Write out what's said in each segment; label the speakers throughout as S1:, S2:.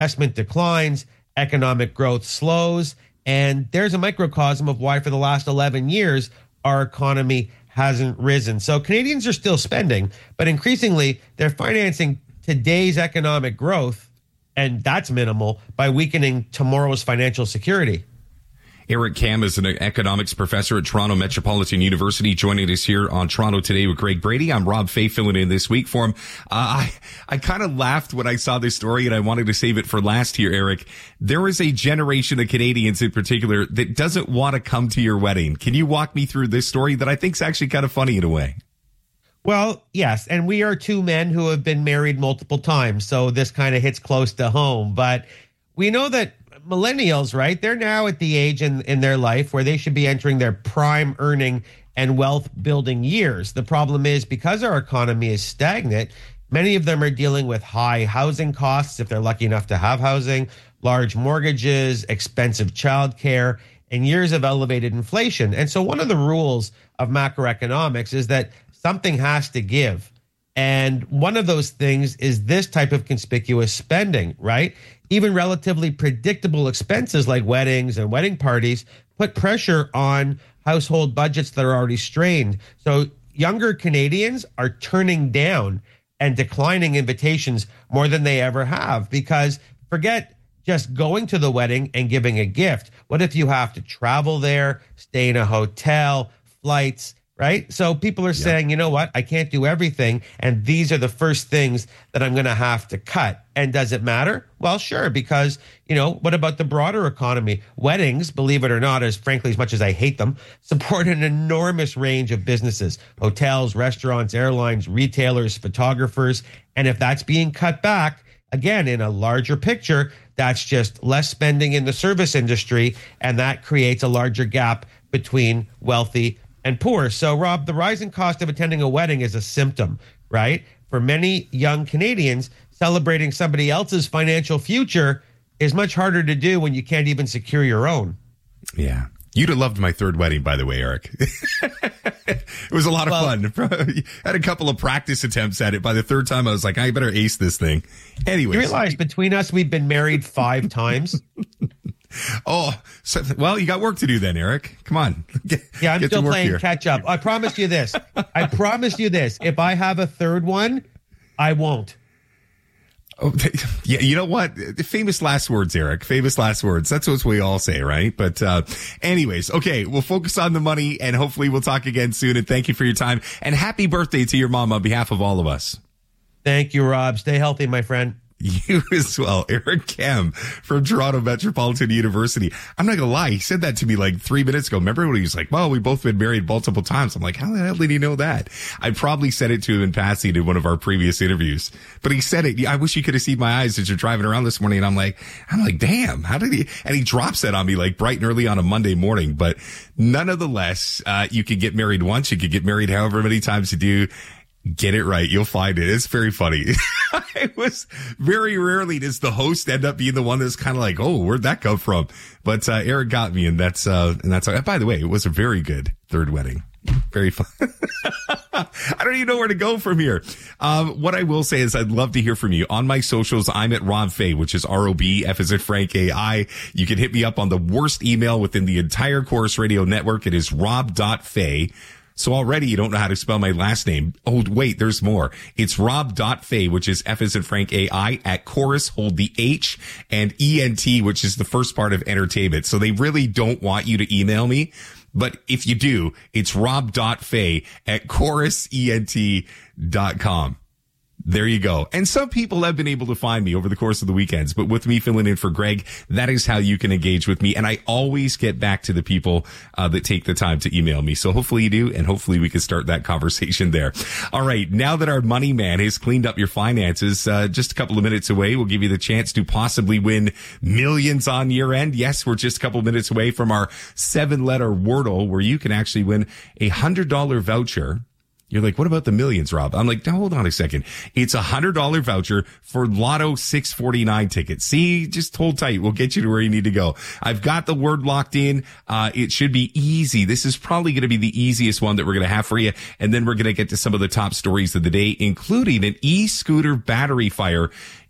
S1: investment declines, economic growth slows, and there's a microcosm of why for the last 11 years, our economy hasn't risen. So Canadians are still spending, but increasingly they're financing today's economic growth, and that's minimal, by weakening tomorrow's financial security.
S2: Eric Kam is an economics professor at Toronto Metropolitan University, joining us here on Toronto Today with Greg Brady. I'm Rob Fay, filling in this week for him. I kind of laughed when I saw this story, and I wanted to save it for last here, Eric. There is a generation of Canadians in particular that doesn't want to come to your wedding. Can you walk me through this story that I think is actually kind of funny in a way?
S1: Well, yes, and we are two men who have been married multiple times, so this kind of hits close to home. But we know that millennials, right, they're now at the age in their life where they should be entering their prime earning and wealth building years. The problem is, because our economy is stagnant, many of them are dealing with high housing costs, if they're lucky enough to have housing, large mortgages, expensive childcare, and years of elevated inflation. And so one of the rules of macroeconomics is that something has to give. And one of those things is this type of conspicuous spending, right? Even relatively predictable expenses like weddings and wedding parties put pressure on household budgets that are already strained. So younger Canadians are turning down and declining invitations more than they ever have, because forget just going to the wedding and giving a gift. What if you have to travel there, stay in a hotel, flights, right? So people are saying, you know what, I can't do everything, and these are the first things that I'm going to have to cut. And does it matter? Well, sure, because, you know, what about the broader economy? Weddings, believe it or not, as much as I hate them, support an enormous range of businesses: hotels, restaurants, airlines, retailers, photographers. And if that's being cut back, again, in a larger picture, that's just less spending in the service industry, and that creates a larger gap between wealthy and poor. So, Rob, the rising cost of attending a wedding is a symptom, right? For many young Canadians, celebrating somebody else's financial future is much harder to do when you can't even secure your own.
S2: Yeah. You'd have loved my third wedding, by the way, Eric. It was a lot of fun. Had a couple of practice attempts at it. By the third time, I was like, I better ace this thing. Anyways.
S1: You realize between us, we've been married 5 times?
S2: Oh, so, well, you got work to do then, Eric. Come on.
S1: I'm still playing catch up. I promise you this. If I have a third one, I won't.
S2: Oh, yeah, you know what? Famous last words, Eric. Famous last words. That's what we all say, right? But anyways, okay, we'll focus on the money, and hopefully we'll talk again soon. And thank you for your time. And happy birthday to your mom on behalf of all of us.
S1: Thank you, Rob. Stay healthy, my friend.
S2: You as well. Eric Kam from Toronto Metropolitan University. I'm not going to lie. He said that to me like 3 minutes ago. Remember when he was like, well, we've both been married multiple times. I'm like, how the hell did he know that? I probably said it to him in passing in one of our previous interviews, but he said it. I wish you could have seen my eyes as you're driving around this morning. And I'm like, damn, how did he? And he drops that on me like bright and early on a Monday morning. But nonetheless, you could get married once. You could get married however many times you do. Get it right. You'll find it. It's very funny. It was very rarely does the host end up being the one that's kind of like, oh, where'd that come from? But, Eric got me, and that's, by the way, it was a very good third wedding. Very fun. I don't even know where to go from here. What I will say is I'd love to hear from you on my socials. I'm at Rob Fay, which is ROB, F as in Frank, AI. You can hit me up on the worst email within the entire Chorus Radio network. It is rob.fay. So already you don't know how to spell my last name. Oh, wait, there's more. It's rob.fay, which is F as in Frank AI, at Chorus, hold the H, and ENT, which is the first part of entertainment. So they really don't want you to email me. But if you do, it's rob.fay at chorusent.com. There you go. And some people have been able to find me over the course of the weekends, but with me filling in for Greg, that is how you can engage with me. And I always get back to the people that take the time to email me. So hopefully you do, and hopefully we can start that conversation there. All right. Now that our money man has cleaned up your finances, just a couple of minutes away, we'll give you the chance to possibly win millions on year end. Yes, we're just a couple of minutes away from our 7-letter Wordle, where you can actually win $100 voucher. You're like, what about the millions, Rob? I'm like, no, hold on a second. It's $100 voucher for Lotto 649 tickets. See, just hold tight. We'll get you to where you need to go. I've got the word locked in. It should be easy. This is probably going to be the easiest one that we're going to have for you. And then we're going to get to some of the top stories of the day, including an e-scooter battery fire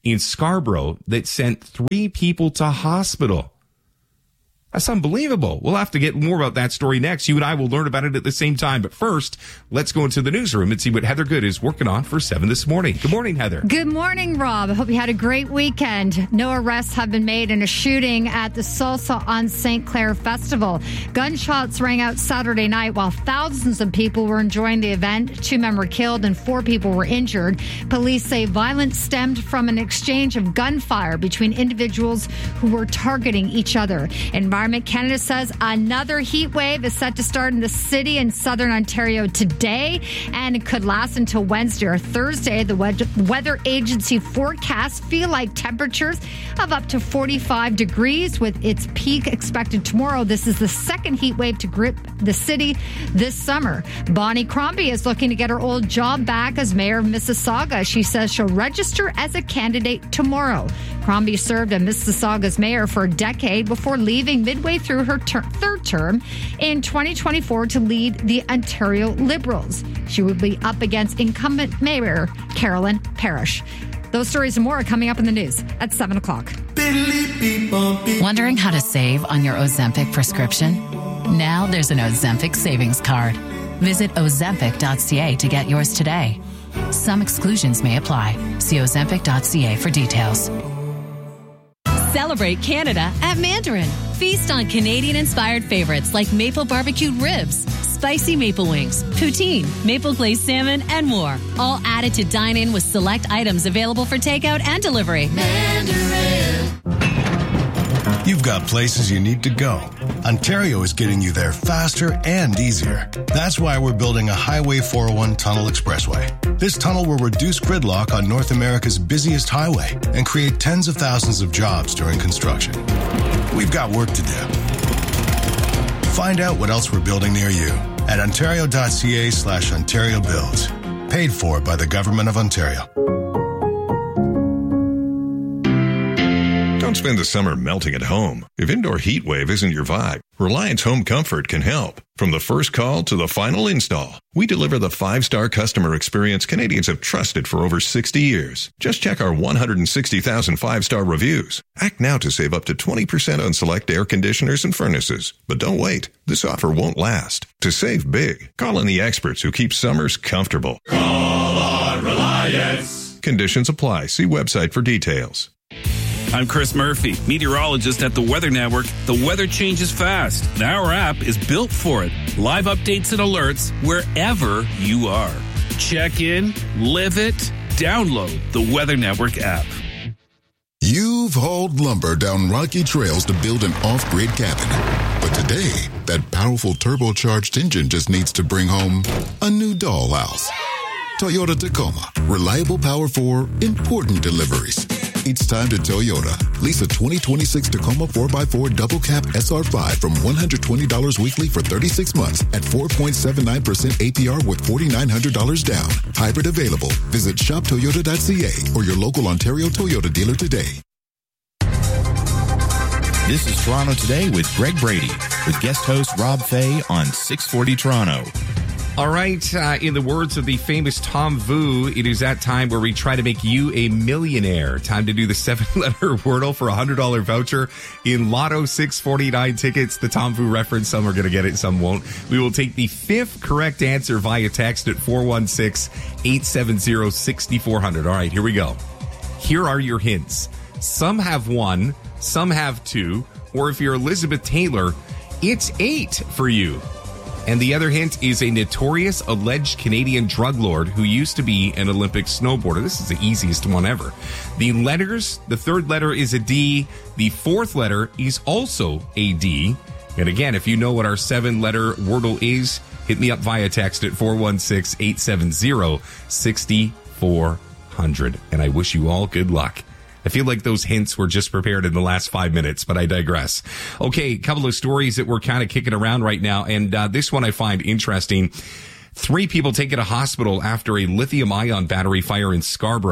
S2: in Scarborough that sent 3 people to hospital. That's unbelievable. We'll have to get more about that story next. You and I will learn about it at the same time. But first, let's go into the newsroom and see what Heather Good is working on for 7 this morning. Good morning, Heather.
S3: Good morning, Rob. I hope you had a great weekend. No arrests have been made in a shooting at the Salsa on St. Clair Festival. Gunshots rang out Saturday night while thousands of people were enjoying the event. 2 men were killed and 4 people were injured. Police say violence stemmed from an exchange of gunfire between individuals who were targeting each other. Environment Canada says another heat wave is set to start in the city in southern Ontario today, and it could last until Wednesday or Thursday. The weather agency forecasts feel like temperatures of up to 45 degrees with its peak expected tomorrow. This is the second heat wave to grip the city this summer. Bonnie Crombie is looking to get her old job back as mayor of Mississauga. She says she'll register as a candidate tomorrow. Crombie served as Mississauga's mayor for a decade before leaving midway through her third term in 2024 to lead the Ontario Liberals. She will be up against incumbent mayor Carolyn Parrish. Those stories and more are coming up in the news at 7 o'clock.
S4: Wondering how to save on your Ozempic prescription? Now there's an Ozempic savings card. Visit Ozempic.ca to get yours today. Some exclusions may apply. See Ozempic.ca for details.
S5: Celebrate Canada at Mandarin. Feast on Canadian-inspired favorites like maple barbecued ribs, spicy maple wings, poutine, maple glazed salmon, and more. All added to dine in with select items available for takeout and delivery.
S6: Mandarin. You've got places you need to go. Ontario is getting you there faster and easier. That's why we're building a Highway 401 Tunnel Expressway. This tunnel will reduce gridlock on North America's busiest highway and create tens of thousands of jobs during construction. We've got work to do. Find out what else we're building near you at ontario.ca/Ontario Builds. Paid for by the Government of Ontario.
S7: Don't spend the summer melting at home. If indoor heat wave isn't your vibe, Reliance Home Comfort can help. From the first call to the final install, we deliver the 5-star customer experience Canadians have trusted for over 60 years. Just check our 160,000 5-star reviews. Act now to save up to 20% on select air conditioners and furnaces. But don't wait. This offer won't last. To save big, call on the experts who keep summers comfortable.
S8: Call on Reliance.
S7: Conditions apply. See website for details.
S9: I'm Chris Murphy, meteorologist at the Weather Network. The weather changes fast, and our app is built for it. Live updates and alerts wherever you are. Check in, live it, download the Weather Network app.
S10: You've hauled lumber down rocky trails to build an off-grid cabin. But today, that powerful turbocharged engine just needs to bring home a new dollhouse. Toyota Tacoma. Reliable power for important deliveries. It's time to Toyota. Lease a 2026 Tacoma 4x4 double cab SR5 from $120 weekly for 36 months at 4.79% APR with $4,900 down. Hybrid available. Visit shoptoyota.ca or your local Ontario Toyota dealer today.
S11: This is Toronto Today with Greg Brady with guest host Rob Fay on 640 Toronto.
S2: All right, in the words of the famous Tom Vu, it is that time where we try to make you a millionaire. Time to do the 7-letter Wordle for a $100 voucher in Lotto 649 tickets. The Tom Vu reference, some are going to get it, some won't. We will take the 5th correct answer via text at 416-870-6400. All right, here we go. Here are your hints. Some have 1, some have 2, or if you're Elizabeth Taylor, it's 8 for you. And the other hint is a notorious alleged Canadian drug lord who used to be an Olympic snowboarder. This is the easiest one ever. The letters, the 3rd letter is a D. The 4th letter is also a D. And again, if you know what our 7-letter Wordle is, hit me up via text at 416-870-6400. And I wish you all good luck. I feel like those hints were just prepared in the last 5 minutes, but I digress. Okay, a couple of stories that we're kind of kicking around right now, and this one I find interesting. 3 people taken to hospital after a lithium-ion battery fire in Scarborough.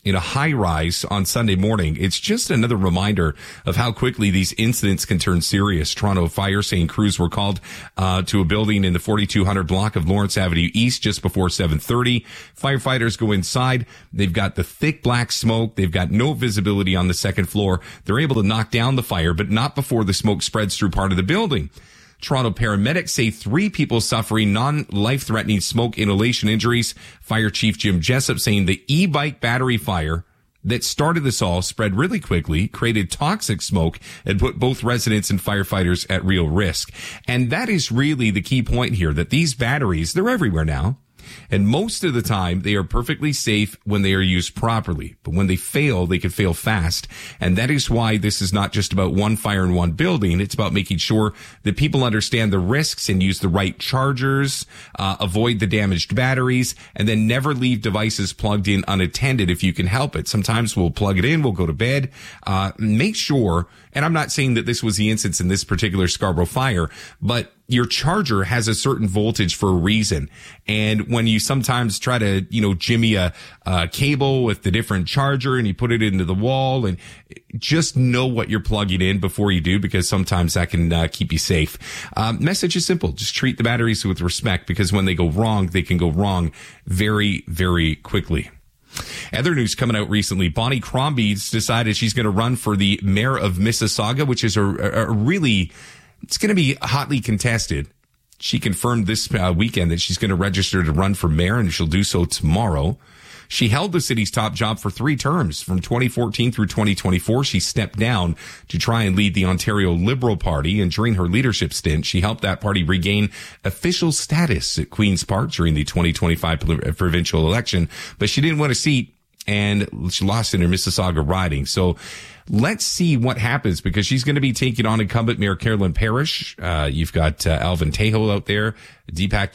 S2: in a high rise on Sunday morning. It's just another reminder of how quickly these incidents can turn serious. Toronto Fire saying crews were called to a building in the 4200 block of Lawrence Avenue East just before 7:30. Firefighters go inside. They've got the thick black smoke. They've got no visibility on the second floor. They're able to knock down the fire, but not before the smoke spreads through part of the building. Toronto paramedics say 3 people suffering non-life-threatening smoke inhalation injuries. Fire Chief Jim Jessup saying the e-bike battery fire that started this all spread really quickly, created toxic smoke, and put both residents and firefighters at real risk. And that is really the key point here, that these batteries, they're everywhere now. And most of the time, they are perfectly safe when they are used properly. But when they fail, they can fail fast. And that is why this is not just about one fire in one building. It's about making sure that people understand the risks and use the right chargers, avoid the damaged batteries, and then never leave devices plugged in unattended if you can help it. Sometimes we'll plug it in, we'll go to bed. Make sure, and I'm not saying that this was the instance in this particular Scarborough fire, but your charger has a certain voltage for a reason. And when you sometimes try to, jimmy a cable with the different charger and you put it into the wall, and just know what you're plugging in before you do, because sometimes that can keep you safe. Message is simple. Just treat the batteries with respect, because when they go wrong, they can go wrong very, very quickly. Other news coming out recently, Bonnie Crombie's decided she's going to run for the mayor of Mississauga, which is a really, it's going to be hotly contested. She confirmed this weekend that she's going to register to run for mayor, and she'll do so tomorrow. She held the city's top job for 3 terms. From 2014 through 2024, she stepped down to try and lead the Ontario Liberal Party. And during her leadership stint, she helped that party regain official status at Queen's Park during the 2025 provincial election. But she didn't win a seat, and she lost in her Mississauga riding. So let's see what happens, because she's going to be taking on incumbent Mayor Carolyn Parrish. You've got Alvin Tejo out there, Deepika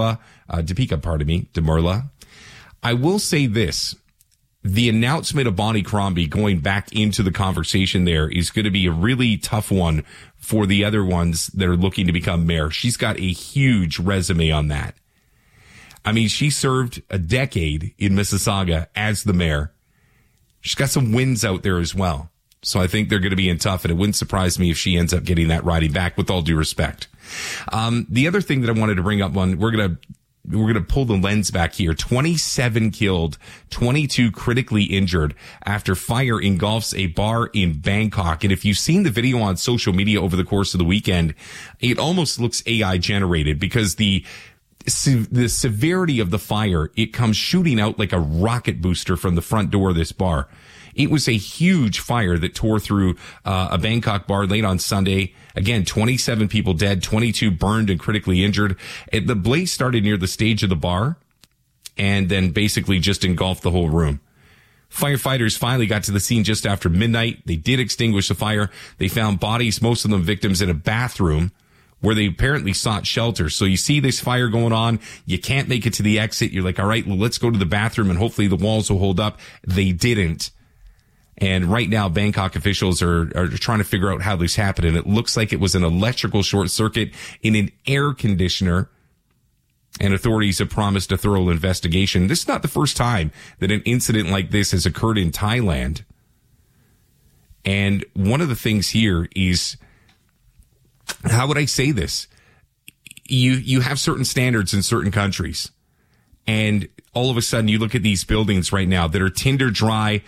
S2: Demurla. I will say this. The announcement of Bonnie Crombie going back into the conversation there is going to be a really tough one for the other ones that are looking to become mayor. She's got a huge resume on that. I mean, she served a decade in Mississauga as the mayor. She's got some wins out there as well. So I think they're going to be in tough, and it wouldn't surprise me if she ends up getting that riding back, with all due respect. The other thing that I wanted to bring up, we're going to pull the lens back here. 27 killed, 22 critically injured after fire engulfs a bar in Bangkok. And if you've seen the video on social media over the course of the weekend, it almost looks AI generated, because the severity of the fire, it comes shooting out like a rocket booster from the front door of this bar. It was a huge fire that tore through a Bangkok bar late on Sunday. Again, 27 people dead, 22 burned and critically injured. The blaze started near the stage of the bar and then basically just engulfed the whole room. Firefighters finally got to the scene just after midnight. They did extinguish the fire. They found bodies, most of them victims, in a bathroom where they apparently sought shelter. So you see this fire going on. You can't make it to the exit. You're like, all right, well, let's go to the bathroom and hopefully the walls will hold up. They didn't. And right now, Bangkok officials are trying to figure out how this happened. And it looks like it was an electrical short circuit in an air conditioner. And authorities have promised a thorough investigation. This is not the first time that an incident like this has occurred in Thailand. And one of the things here is, how would I say this? You have certain standards in certain countries. And all of a sudden, you look at these buildings right now that are tinder dry,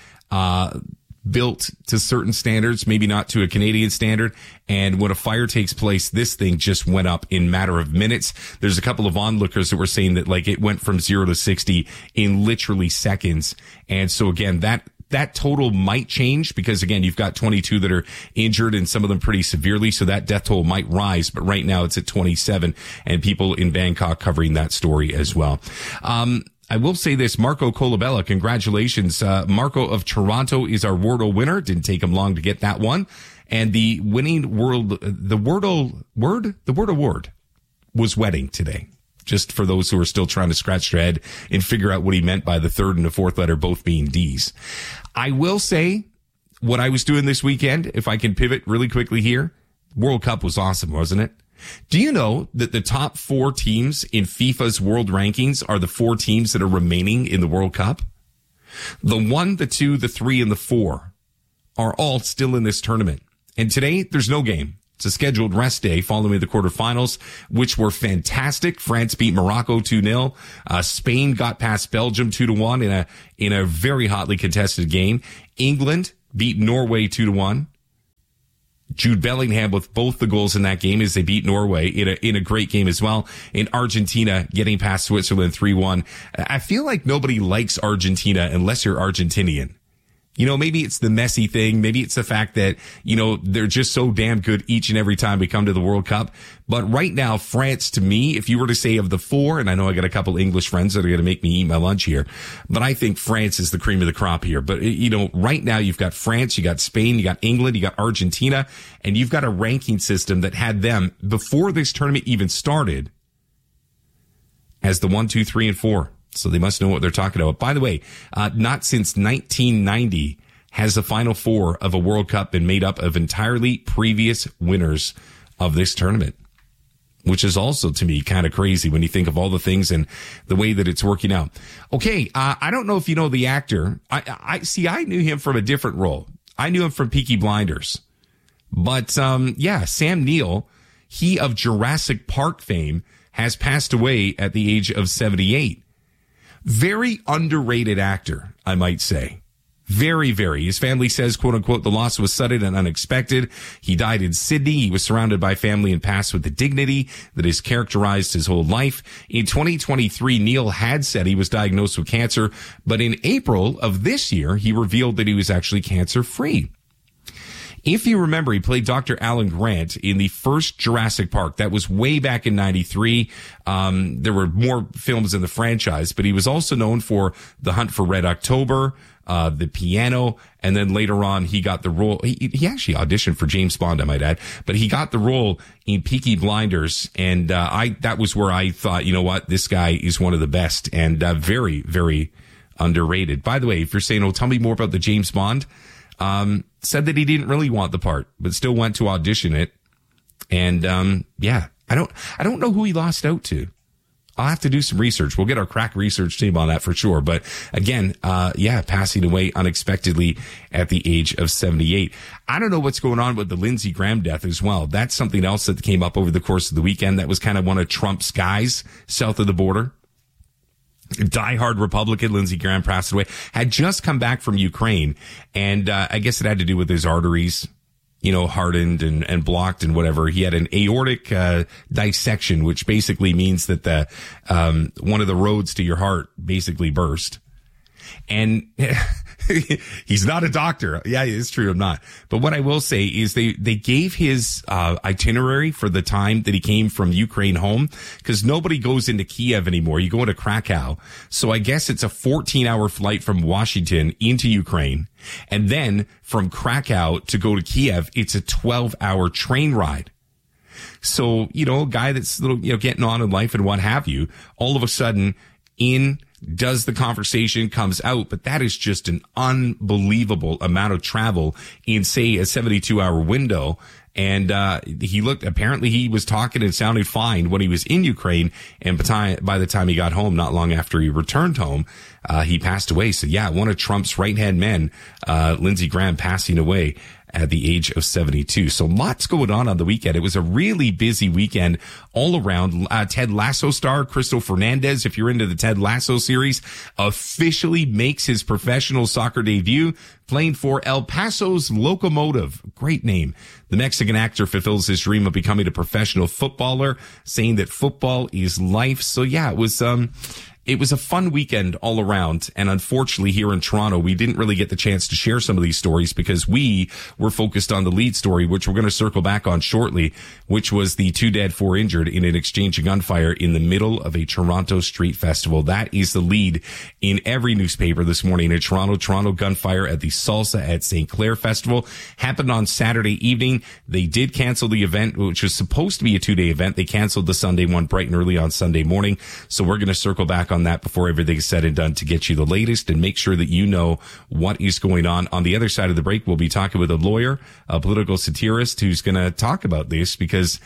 S2: built to certain standards, maybe not to a Canadian standard. And when a fire takes place, this thing just went up in a matter of minutes. There's a couple of onlookers that were saying that like it went from 0 to 60 in literally seconds. And so again, that total might change, because again, you've got 22 that are injured and some of them pretty severely. So that death toll might rise, but right now it's at 27, and people in Bangkok covering that story as well. I will say this, Marco Colabella, congratulations. Marco of Toronto is our Wordle winner. Didn't take him long to get that one. And the winning the Wordle award was wedding today. Just for those who are still trying to scratch their head and figure out what he meant by the third and the fourth letter both being D's. I will say what I was doing this weekend, if I can pivot really quickly here, World Cup was awesome, wasn't it? Do you know that the top 4 teams in FIFA's world rankings are the 4 teams that are remaining in the World Cup? The 1, the 2, the 3, and the 4 are all still in this tournament. And today, there's no game. It's a scheduled rest day following the quarterfinals, which were fantastic. France beat Morocco 2-0. Spain got past Belgium 2-1 in a very hotly contested game. England beat Norway 2-1. Jude Bellingham with both the goals in that game as they beat Norway in a great game as well. In Argentina getting past Switzerland 3-1. I feel like nobody likes Argentina unless you're Argentinian. You know, maybe it's the Messi thing. Maybe it's the fact that, you know, they're just so damn good each and every time we come to the World Cup. But right now, France, to me, if you were to say of the 4, and I know I got a couple English friends that are going to make me eat my lunch here, but I think France is the cream of the crop here. But, you know, right now you've got France, you got Spain, you got England, you got Argentina, and you've got a ranking system that had them, before this tournament even started, as the 1, 2, 3, and 4. So they must know what they're talking about. By the way, not since 1990 has the Final Four of a World Cup been made up of entirely previous winners of this tournament, which is also, to me, kind of crazy when you think of all the things and the way that it's working out. Okay, I don't know if you know the actor. I knew him from a different role. I knew him from Peaky Blinders. But, Sam Neill, he of Jurassic Park fame, has passed away at the age of 78. Very underrated actor, I might say. Very, very. His family says, quote unquote, the loss was sudden and unexpected. He died in Sydney. He was surrounded by family and passed with the dignity that has characterized his whole life. In 2023, Neil had said he was diagnosed with cancer, but in April of this year, he revealed that he was actually cancer-free. If you remember, he played Dr. Alan Grant in the first Jurassic Park. That was way back in 93. There were more films in the franchise, but he was also known for The Hunt for Red October, The Piano, and then later on he got the role. He actually auditioned for James Bond, I might add, but he got the role in Peaky Blinders, and that was where I thought, you know what, this guy is one of the best, and very, very underrated. By the way, if you're saying, oh, tell me more about the James Bond, said that he didn't really want the part, but still went to audition it. And, I don't know who he lost out to. I'll have to do some research. We'll get our crack research team on that for sure. But again, passing away unexpectedly at the age of 78. I don't know what's going on with the Lindsey Graham death as well. That's something else that came up over the course of the weekend. That was kind of one of Trump's guys south of the border. Diehard Republican Lindsey Graham passed away, had just come back from Ukraine, and I guess it had to do with his arteries, you know, hardened and blocked and whatever. He had an aortic dissection, which basically means that the one of the roads to your heart basically burst. And he's not a doctor. Yeah, it's true. I'm not. But what I will say is they gave his itinerary for the time that he came from Ukraine home, because nobody goes into Kiev anymore. You go into Krakow. So I guess it's a 14-hour flight from Washington into Ukraine. And then from Krakow to go to Kiev, it's a 12-hour train ride. So, you know, a guy that's getting on in life and what have you, all of a sudden does the conversation, comes out, but that is just an unbelievable amount of travel in, say, a 72-hour window. And apparently he was talking and sounded fine when he was in Ukraine. And by the time he got home, not long after he returned home, he passed away. So yeah, one of Trump's right-hand men, Lindsey Graham, passing away at the age of 72. So lots going on the weekend. It was a really busy weekend all around. Ted Lasso star Crystal Fernandez, if you're into the Ted Lasso series, officially makes his professional soccer debut playing for El Paso's Locomotive. Great name. The Mexican actor fulfills his dream of becoming a professional footballer, saying that football is life. So yeah, it was a fun weekend all around. And unfortunately here in Toronto, we didn't really get the chance to share some of these stories because we were focused on the lead story, which we're going to circle back on shortly, which was the 2 dead, 4 injured in an exchange of gunfire in the middle of a Toronto street festival. That is the lead in every newspaper this morning in Toronto. Toronto gunfire at the Salsa at St. Clair Festival happened on Saturday evening. They did cancel the event, which was supposed to be a 2-day event. They canceled the Sunday one bright and early on Sunday morning. So we're going to circle back on that before everything's said and done to get you the latest and make sure that you know what is going on. On the other side of the break, we'll be talking with a lawyer, a political satirist who's going to talk about this because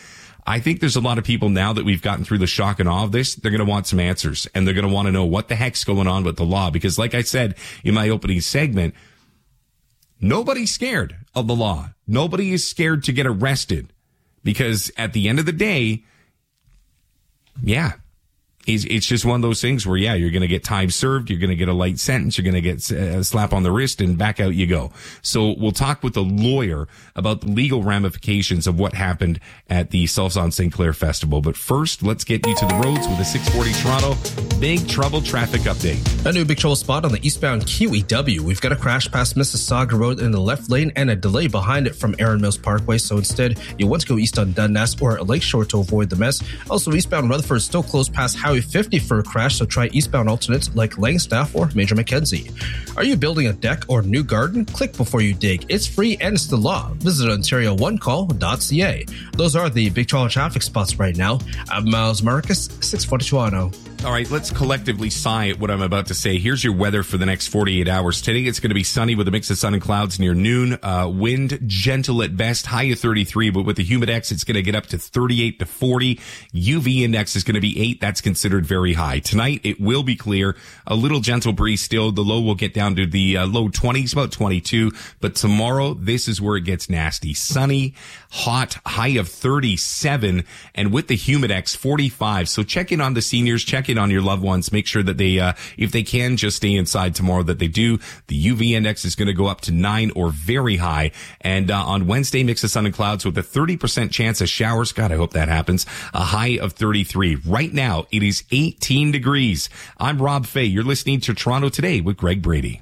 S2: I think there's a lot of people now that we've gotten through the shock and awe of this, they're going to want some answers, and they're going to want to know what the heck's going on with the law. Because like I said in my opening segment, nobody's scared of the law. Nobody is scared to get arrested, because at the end of the day, yeah, it's just one of those things where, yeah, you're going to get time served. You're going to get a light sentence. You're going to get a slap on the wrist, and back out you go. So we'll talk with a lawyer about the legal ramifications of what happened at the Salsa on St. Clair Festival. But first, let's get you to the roads with a 640 Toronto Big Trouble traffic update.
S12: A new Big Trouble spot on the eastbound QEW. We've got a crash past Mississauga Road in the left lane and a delay behind it from Erin Mills Parkway. So instead, you'll want to go east on Dundas or Lakeshore to avoid the mess. Also, eastbound Rutherford is still closed past Highway 50 for a crash, so try eastbound alternates like Langstaff or Major Mackenzie. Are you building a deck or new garden? Click before you dig. It's free and it's the law. Visit OntarioOneCall.ca. Those are the Big Trouble traffic spots right now. I'm Miles Marcus, 640 Toronto.
S2: All right, let's collectively sigh at what I'm about to say. Here's your weather for the next 48 hours. Today, it's going to be sunny with a mix of sun and clouds near noon. Wind gentle at best, high of 33, but with the humidex, it's going to get up to 38 to 40. UV index is going to be 8. That's considered very high. Tonight, it will be clear. A little gentle breeze still. The low will get down to the low 20s, about 22. But tomorrow, this is where it gets nasty. Sunny, hot, high of 37, and with the humidex, 45. So check in on the seniors, check in on your loved ones. Make sure that they, if they can, just stay inside tomorrow, that they do. The UV index is going to go up to 9 or very high. And on Wednesday, mix of sun and clouds with a 30% chance of showers. God, I hope that happens. A high of 33. Right now, it is 18 degrees. I'm Rob Fay. You're listening to Toronto Today with Greg Brady.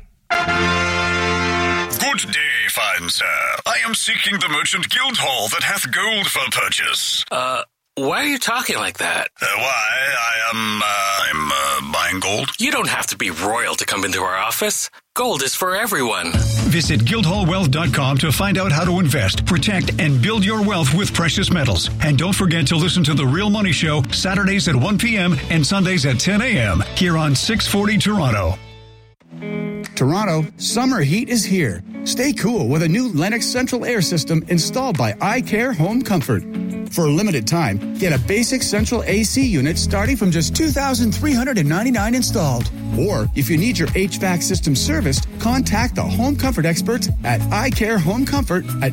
S13: Good day, fine sir. I am seeking the merchant guild hall that hath gold for purchase.
S14: Why are you talking like that?
S13: I'm buying gold.
S14: You don't have to be royal to come into our office. Gold is for everyone.
S15: Visit guildhallwealth.com to find out how to invest, protect, and build your wealth with precious metals. And don't forget to listen to The Real Money Show Saturdays at 1 p.m. and Sundays at 10 a.m. here on 640 Toronto.
S16: Toronto, summer heat is here. Stay cool with a new Lennox Central Air System installed by iCare Home Comfort. For a limited time, get a basic central AC unit starting from just $2,399 installed. Or if you need your HVAC system serviced, contact the Home Comfort experts at iCare Home Comfort at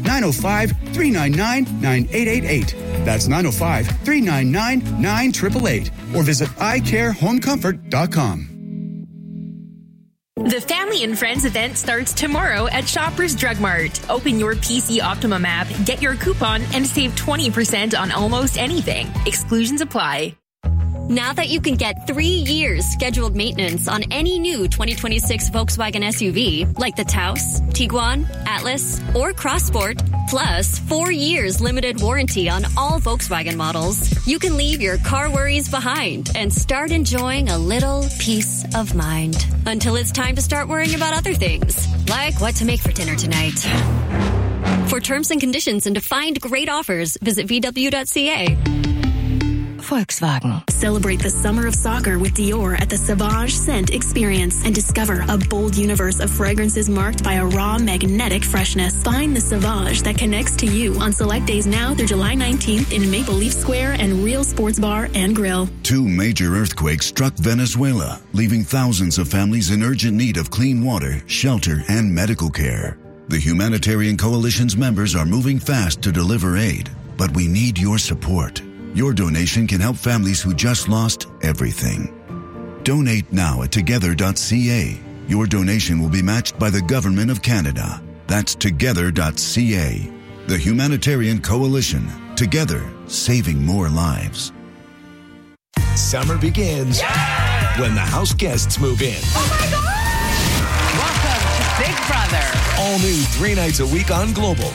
S16: 905-399-9888. That's 905-399-9888. Or visit iCareHomeComfort.com.
S17: The Family and Friends event starts tomorrow at Shoppers Drug Mart. Open your PC Optimum app, get your coupon, and save 20% on almost anything. Exclusions apply.
S18: Now that you can get 3 years scheduled maintenance on any new 2026 Volkswagen SUV, like the Taos, Tiguan, Atlas, or Crossport, plus 4 years limited warranty on all Volkswagen models, you can leave your car worries behind and start enjoying a little peace of mind. Until it's time to start worrying about other things, like what to make for dinner tonight. For terms and conditions and to find great offers, visit VW.ca.
S19: Volkswagen. Celebrate the summer of soccer with Dior at the Sauvage Scent Experience and discover a bold universe of fragrances marked by a raw, magnetic freshness. Find the Sauvage that connects to you on select days now through July 19th in Maple Leaf Square and Real Sports Bar and Grill.
S20: 2 major earthquakes struck Venezuela, leaving thousands of families in urgent need of clean water, shelter, and medical care. The Humanitarian Coalition's members are moving fast to deliver aid, but we need your support. Your donation can help families who just lost everything. Donate now at together.ca. Your donation will be matched by the Government of Canada. That's together.ca. The Humanitarian Coalition. Together, saving more lives.
S21: Summer begins when the house guests move in.
S22: Oh my God! Welcome to Big Brother.
S21: All new 3 nights a week on Global.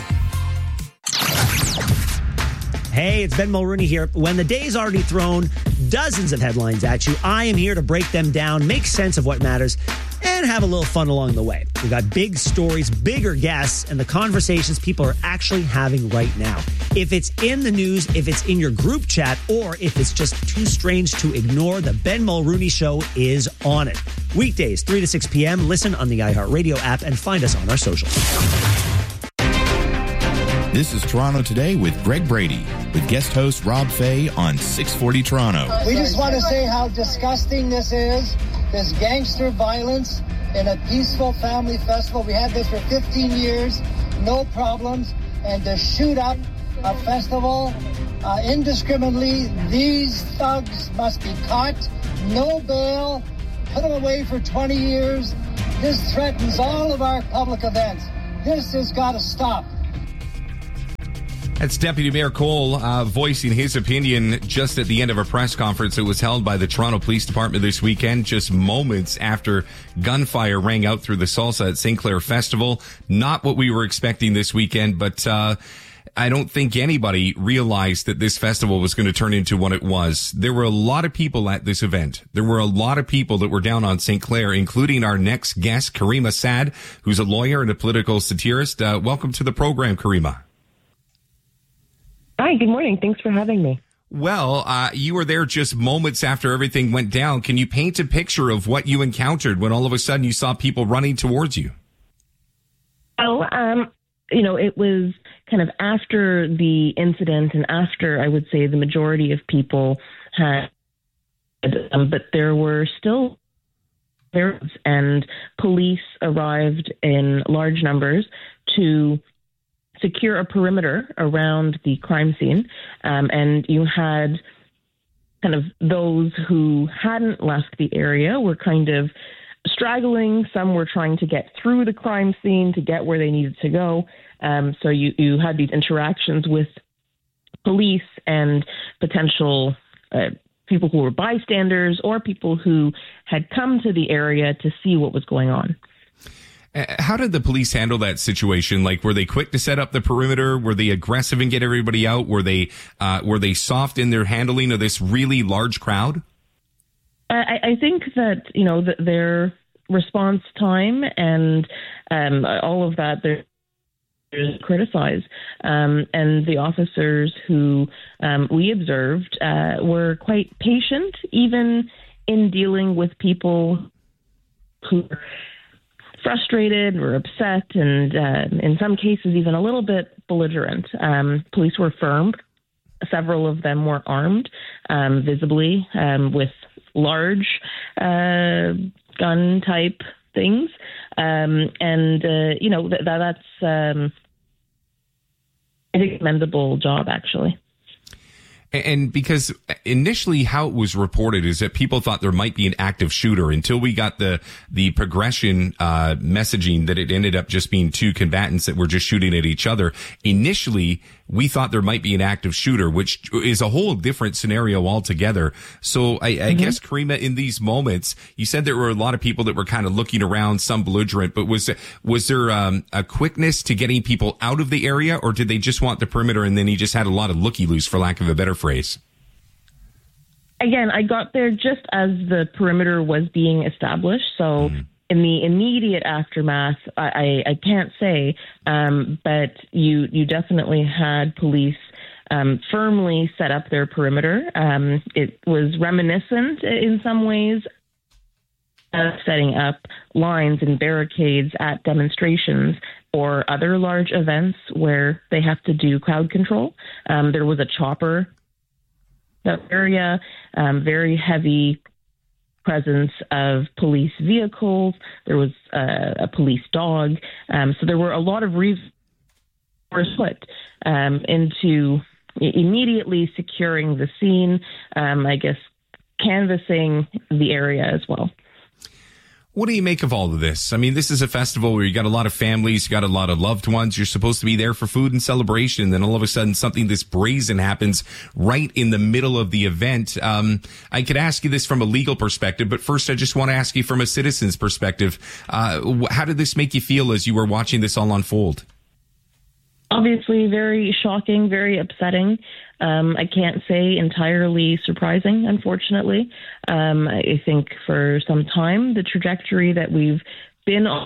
S23: Hey, it's Ben Mulrooney here. When the day's already thrown dozens of headlines at you, I am here to break them down, make sense of what matters, and have a little fun along the way. We've got big stories, bigger guests, and the conversations people are actually having right now. If it's in the news, if it's in your group chat, or if it's just too strange to ignore, the Ben Mulrooney Show is on it. Weekdays, 3 to 6 p.m. Listen on the iHeartRadio app and find us on our socials.
S11: This is Toronto Today with Greg Brady, with guest host Rob Fay on 640 Toronto.
S1: We just want to say how disgusting this is, this gangster violence in a peaceful family festival. We had this for 15 years, no problems, and to shoot up a festival indiscriminately, these thugs must be caught, no bail, put them away for 20 years. This threatens all of our public events. This has got to stop.
S2: That's Deputy Mayor Cole voicing his opinion just at the end of a press conference that was held by the Toronto Police Department this weekend, just moments after gunfire rang out through the Salsa at St. Clair Festival. Not what we were expecting this weekend, but I don't think anybody realized that this festival was going to turn into what it was. There were a lot of people at this event. There were a lot of people that were down on St. Clair, including our next guest, Karima Saad, who's a lawyer and a political satirist. Welcome to the program, Karima.
S3: Hi, good morning. Thanks for having me.
S2: Well, you were there just moments after everything went down. Can you paint a picture of what you encountered when all of a sudden you saw people running towards you?
S3: Oh, it was kind of after the incident and after, I would say, the majority of people had, but there were still there, and police arrived in large numbers to secure a perimeter around the crime scene. And you had kind of those who hadn't left the area were kind of straggling. Some were trying to get through the crime scene to get where they needed to go. So you had these interactions with police and potential people who were bystanders or people who had come to the area to see what was going on.
S2: How did the police handle that situation? Like, were they quick to set up the perimeter? Were they aggressive and get everybody out? Were they soft in their handling of this really large crowd?
S3: I think that, their response time and all of that, they're criticized. And the officers who we observed were quite patient, even in dealing with people who were frustrated or upset and in some cases even a little bit belligerent. Police were firm. Several of them were armed, visibly, with large gun type things. That's a commendable job, actually.
S2: And because initially how it was reported is that people thought there might be an active shooter until we got the progression messaging that it ended up just being two combatants that were just shooting at each other. Initially, we thought there might be an active shooter, which is a whole different scenario altogether. So I guess, Karima, in these moments, you said there were a lot of people that were kind of looking around, some belligerent, but was there a quickness to getting people out of the area, or did they just want the perimeter and then he just had a lot of looky-loos, for lack of a better phrase?
S3: Again, I got there just as the perimeter was being established, so in the immediate aftermath, I can't say, but you definitely had police firmly set up their perimeter. It was reminiscent in some ways of setting up lines and barricades at demonstrations or other large events where they have to do crowd control. There was a chopper that area, very heavy presence of police vehicles. There was a police dog. So there were a lot of resources put into immediately securing the scene, I guess canvassing the area as well.
S2: What do you make of all of this? I mean, this is a festival where you got a lot of families, you got a lot of loved ones. You're supposed to be there for food and celebration. Then all of a sudden something this brazen happens right in the middle of the event. I could ask you this from a legal perspective, but first I just want to ask you from a citizen's perspective. How did this make you feel as you were watching this all unfold?
S3: Obviously very shocking, very upsetting. I can't say entirely surprising, unfortunately. I think for some time, the trajectory that we've been on,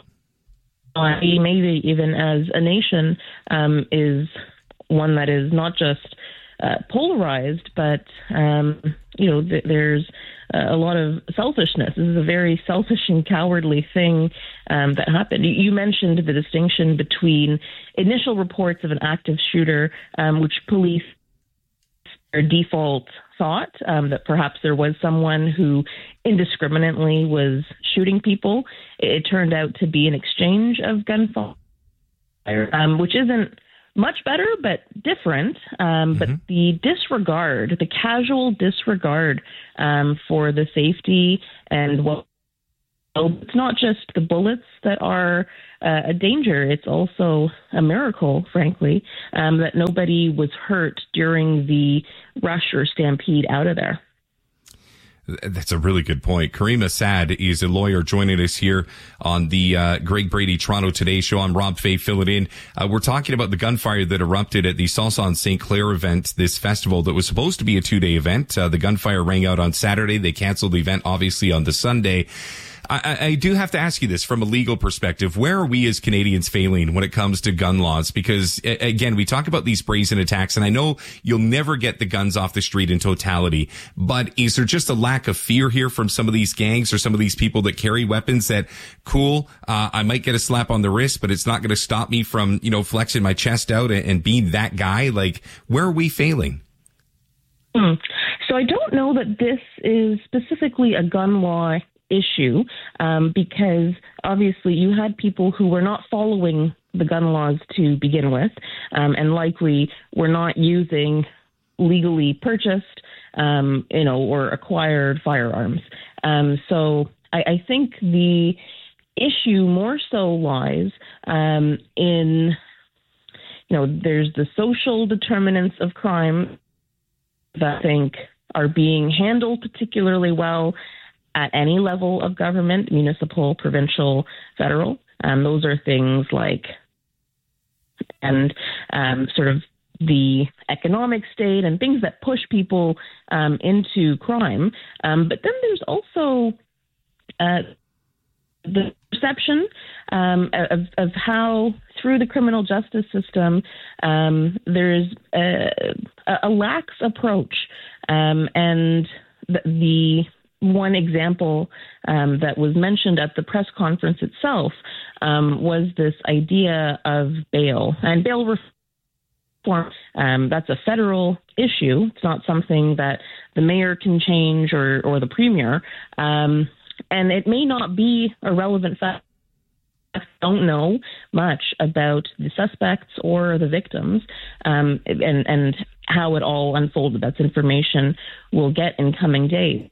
S3: maybe even as a nation, is one that is not just polarized, but, there's a lot of selfishness. This is a very selfish and cowardly thing that happened. You mentioned the distinction between initial reports of an active shooter, which police their default thought that perhaps there was someone who indiscriminately was shooting people. It turned out to be an exchange of gunfire, which isn't much better, but different. But the disregard, the casual disregard for the safety and it's not just the bullets that are a danger. It's also a miracle, frankly, that nobody was hurt during the rush or stampede out of there.
S2: That's a really good point. Karima Saad is a lawyer joining us here on the Greg Brady Toronto Today Show. I'm Rob Fay, filling in. We're talking about the gunfire that erupted at the Salsa St. Clair event, this festival that was supposed to be a 2-day event. The gunfire rang out on Saturday. They canceled the event, obviously, on the Sunday. I do have to ask you this from a legal perspective. Where are we as Canadians failing when it comes to gun laws? Because, again, we talk about these brazen attacks, and I know you'll never get the guns off the street in totality, but is there just a lack of fear here from some of these gangs or some of these people that carry weapons that, I might get a slap on the wrist, but it's not going to stop me from, flexing my chest out and being that guy? Like, where are we failing?
S3: So I don't know that this is specifically a gun law issue, because obviously you had people who were not following the gun laws to begin with, and likely were not using legally purchased, or acquired firearms. So I think the issue more so lies in, there's the social determinants of crime that I think are being handled particularly well at any level of government, municipal, provincial, federal. Those are things like, and sort of the economic state and things that push people into crime. But then there's also the perception of how, through the criminal justice system, there's a lax approach. And the one example that was mentioned at the press conference itself was this idea of bail and bail reform. That's a federal issue. It's not something that the mayor can change or the premier. And it may not be a relevant fact. I don't know much about the suspects or the victims and how it all unfolded. That's information we'll get in coming days.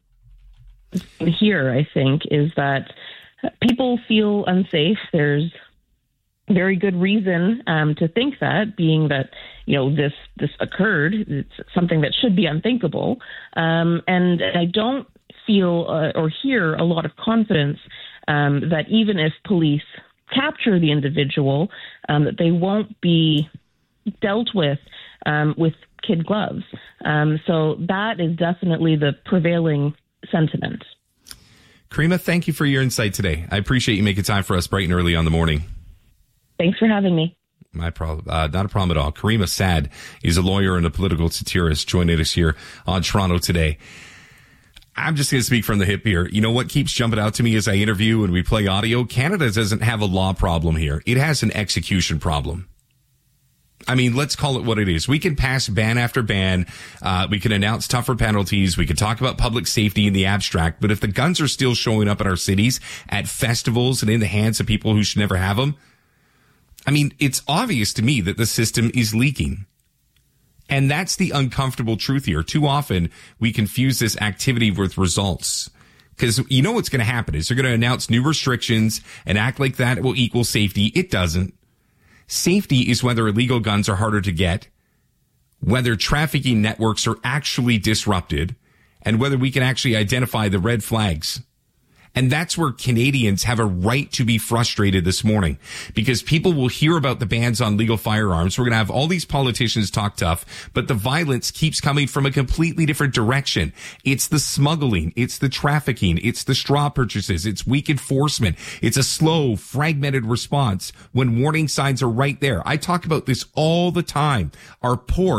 S3: Here, I think, is that people feel unsafe. There's very good reason to think that, being that, this occurred. It's something that should be unthinkable. And I don't feel or hear a lot of confidence that even if police capture the individual, that they won't be dealt with kid gloves. So that is definitely the prevailing sentiment.
S2: Karima, thank you for your insight today. I appreciate you making time for us bright and early on the morning.
S3: Thanks for having me.
S2: My problem, not a problem at all. Karima Saad is a lawyer and a political satirist joining us here on Toronto Today. I'm just going to speak from the hip here. You know what keeps jumping out to me as I interview and we play audio? Canada doesn't have a law problem here. It has an execution problem. I mean, let's call it what it is. We can pass ban after ban. We can announce tougher penalties. We can talk about public safety in the abstract. But if the guns are still showing up in our cities at festivals and in the hands of people who should never have them, I mean, it's obvious to me that the system is leaking. And that's the uncomfortable truth here. Too often we confuse this activity with results. Because you know what's going to happen is they're going to announce new restrictions and act like that will equal safety. It doesn't. Safety is whether illegal guns are harder to get, whether trafficking networks are actually disrupted, and whether we can actually identify the red flags. And that's where Canadians have a right to be frustrated this morning, because people will hear about the bans on legal firearms. We're going to have all these politicians talk tough, but the violence keeps coming from a completely different direction. It's the smuggling. It's the trafficking. It's the straw purchases. It's weak enforcement. It's a slow, fragmented response when warning signs are right there. I talk about this all the time. Our ports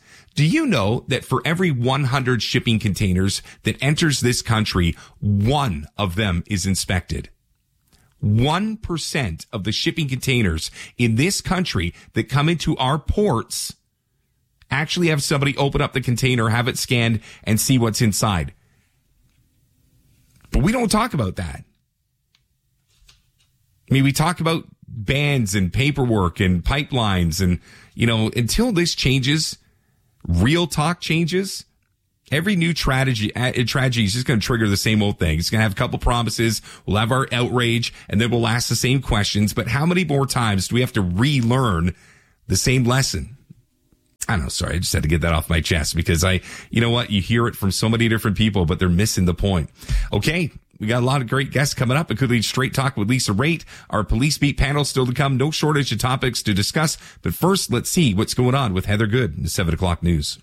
S2: Do you know that for every 100 shipping containers that enters this country, one of them is inspected? 1% of the shipping containers in this country that come into our ports actually have somebody open up the container, have it scanned, and see what's inside. But we don't talk about that. I mean, we talk about bans and paperwork and pipelines and, until this changes, real talk changes, every new tragedy is just going to trigger the same old thing. It's going to have a couple promises. We'll have our outrage, and then we'll ask the same questions. But how many more times do we have to relearn the same lesson? I don't know. Sorry, I just had to get that off my chest because you know what? You hear it from so many different people, but they're missing the point. Okay. We got a lot of great guests coming up. It could lead straight talk with Lisa Raitt. Our police beat panel still to come. No shortage of topics to discuss. But first, let's see what's going on with Heather Good in the 7 o'clock news.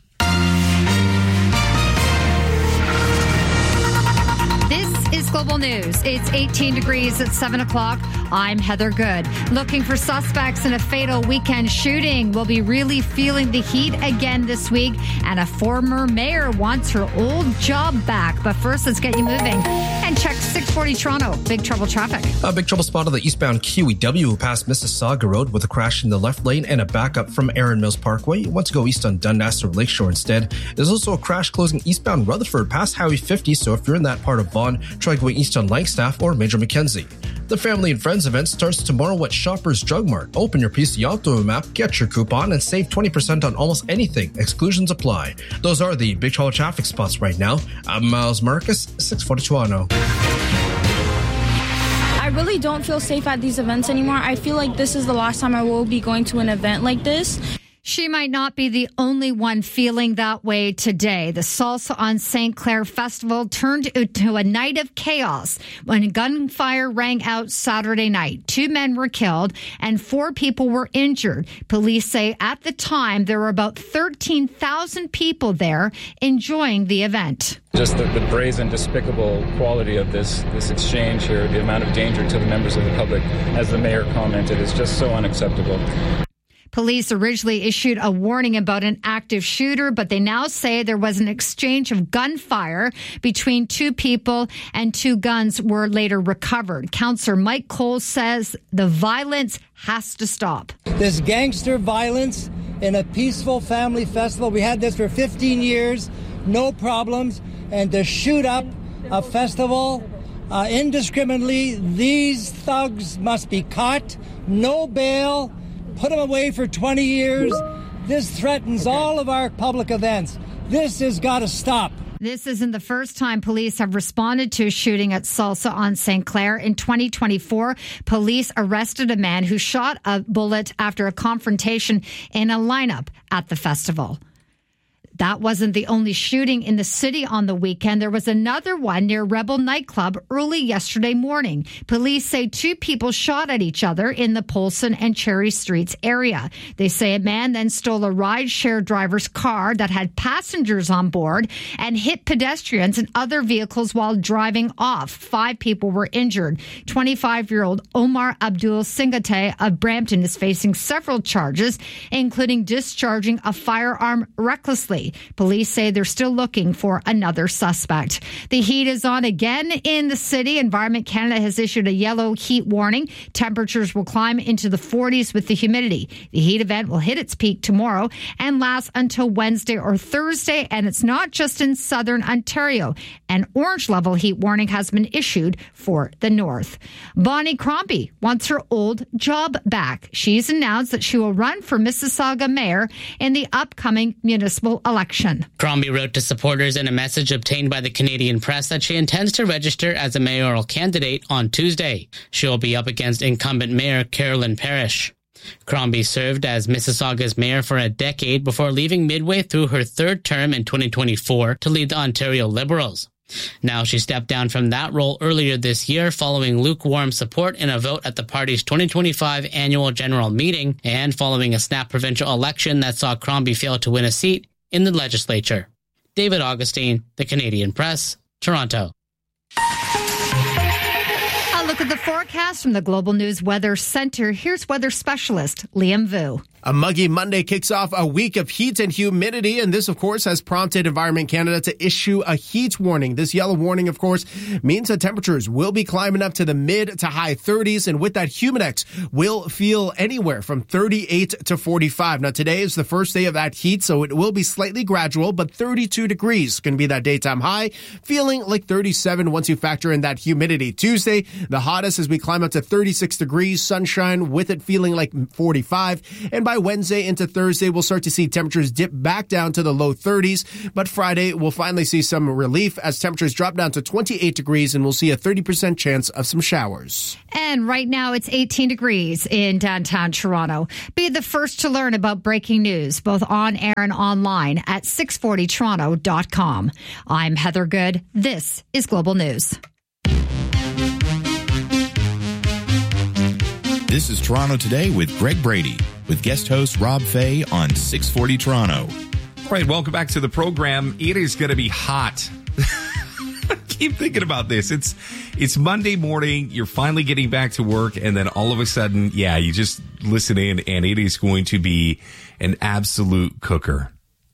S4: Global News. It's 18 degrees at 7 o'clock. I'm Heather Good. Looking for suspects in a fatal weekend shooting. We'll be really feeling the heat again this week. And a former mayor wants her old job back. But first, let's get you moving. And check 640 Toronto. Big trouble traffic.
S12: Big trouble spot on the eastbound QEW past Mississauga Road with a crash in the left lane and a backup from Erin Mills Parkway. You want to go east on Dundas or Lakeshore instead. There's also a crash closing eastbound Rutherford past Highway 50. So if you're in that part of Vaughan, try going east on Langstaff or Major Mackenzie. The Family and Friends event starts tomorrow at Shoppers Drug Mart. Open your PC Optima map, get your coupon, and save 20% on almost anything. Exclusions apply. Those are the big trouble traffic spots right now. I'm Miles Marcus, 640 Toronto.
S5: I really don't feel safe at these events anymore. I feel like this is the last time I will be going to an event like this.
S4: She might not be the only one feeling that way today. The Salsa on St. Clair Festival turned into a night of chaos when gunfire rang out Saturday night. 2 men were killed and 4 people were injured. Police say at the time there were about 13,000 people there enjoying the event.
S22: Just the brazen, despicable quality of this exchange here, the amount of danger to the members of the public, as the mayor commented, is just so unacceptable.
S4: Police originally issued a warning about an active shooter, but they now say there was an exchange of gunfire between 2 people and 2 guns were later recovered. Councillor Mike Cole says the violence has to stop.
S1: This gangster violence in a peaceful family festival, we had this for 15 years, no problems, and to shoot up a festival indiscriminately, these thugs must be caught, no bail, put them away for 20 years. This threatens all of our public events. This has got to stop.
S4: This isn't the first time police have responded to a shooting at Salsa on St. Clair. In 2024, police arrested a man who shot a bullet after a confrontation in a lineup at the festival. That wasn't the only shooting in the city on the weekend. There was another one near Rebel nightclub early yesterday morning. Police say 2 people shot at each other in the Polson and Cherry Streets area. They say a man then stole a ride-share driver's car that had passengers on board and hit pedestrians and other vehicles while driving off. 5 people were injured. 25-year-old Omar Abdul Singate of Brampton is facing several charges, including discharging a firearm recklessly. Police say they're still looking for another suspect. The heat is on again in the city. Environment Canada has issued a yellow heat warning. Temperatures will climb into the 40s with the humidity. The heat event will hit its peak tomorrow and last until Wednesday or Thursday. And it's not just in southern Ontario. An orange level heat warning has been issued for the north. Bonnie Crombie wants her old job back. She's announced that she will run for Mississauga mayor in the upcoming municipal election.
S24: Crombie wrote to supporters in a message obtained by the Canadian Press that she intends to register as a mayoral candidate on Tuesday. She will be up against incumbent Mayor Carolyn Parrish. Crombie served as Mississauga's mayor for a decade before leaving midway through her 3rd term in 2024 to lead the Ontario Liberals. Now she stepped down from that role earlier this year following lukewarm support in a vote at the party's 2025 annual general meeting and following a snap provincial election that saw Crombie fail to win a seat in the legislature. David Augustine, The Canadian Press, Toronto.
S4: A look at the forecast from the Global News Weather Center. Here's weather specialist Liam Vu.
S6: A muggy Monday kicks off a week of heat and humidity, and this, of course, has prompted Environment Canada to issue a heat warning. This yellow warning, of course, means that temperatures will be climbing up to the mid to high 30s, and with that, Humidex will feel anywhere from 38 to 45. Now, today is the first day of that heat, so it will be slightly gradual, but 32 degrees going to be that daytime high, feeling like 37 once you factor in that humidity. Tuesday, the hottest as we climb up to 36 degrees, sunshine with it feeling like 45, and by Wednesday into Thursday, we'll start to see temperatures dip back down to the low 30s, but Friday, we'll finally see some relief as temperatures drop down to 28 degrees, and we'll see a 30% chance of some showers.
S4: And right now, it's 18 degrees in downtown Toronto. Be the first to learn about breaking news, both on air and online at 640toronto.com. I'm Heather Good. This is Global News.
S11: This is Toronto Today with Greg Brady, with guest host Rob Fay on 640 Toronto.
S2: All right, welcome back to the program. It is going to be hot. Keep thinking about this. It's Monday morning. You're finally getting back to work, and then all of a sudden, you just listen in, and it is going to be an absolute cooker.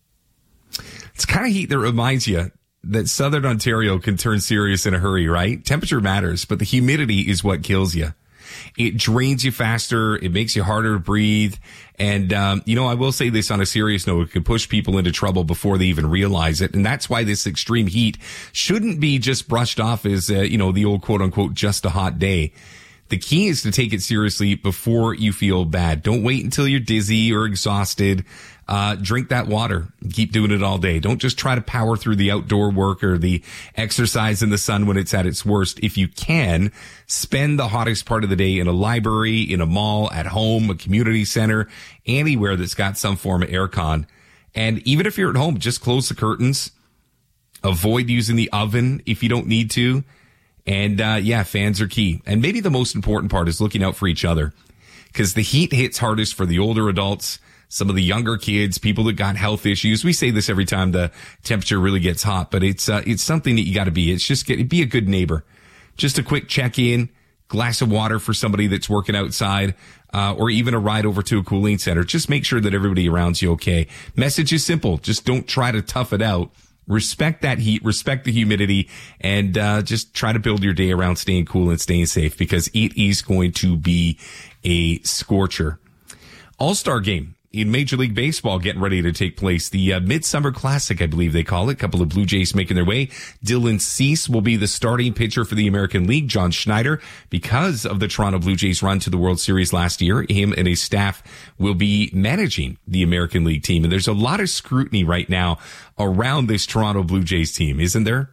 S2: It's kind of heat that reminds you that Southern Ontario can turn serious in a hurry, right? Temperature matters, but the humidity is what kills you. It drains you faster. It makes you harder to breathe. And, I will say this on a serious note. It can push people into trouble before they even realize it. And that's why this extreme heat shouldn't be just brushed off as, the old quote unquote, just a hot day. The key is to take it seriously before you feel bad. Don't wait until you're dizzy or exhausted. Drink that water. Keep doing it all day. Don't just try to power through the outdoor work or the exercise in the sun when it's at its worst. If you can, spend the hottest part of the day in a library, in a mall, at home, a community center, anywhere that's got some form of aircon. And even if you're at home, just close the curtains. Avoid using the oven if you don't need to. And, fans are key. And maybe the most important part is looking out for each other, because the heat hits hardest for the older adults, some of the younger kids, people that got health issues. We say this every time the temperature really gets hot, but it's something that you got to be. It's just be a good neighbor. Just a quick check-in, glass of water for somebody that's working outside, or even a ride over to a cooling center. Just make sure that everybody around's you okay. Message is simple. Just don't try to tough it out. Respect that heat, respect the humidity, and just try to build your day around staying cool and staying safe, because it is going to be a scorcher. All-Star game in Major League Baseball getting ready to take place. The Midsummer Classic, I believe they call it. A couple of Blue Jays making their way. Dylan Cease will be the starting pitcher for the American League. John Schneider, because of the Toronto Blue Jays run to the World Series last year, him and his staff will be managing the American League team. And there's a lot of scrutiny right now around this Toronto Blue Jays team, isn't there?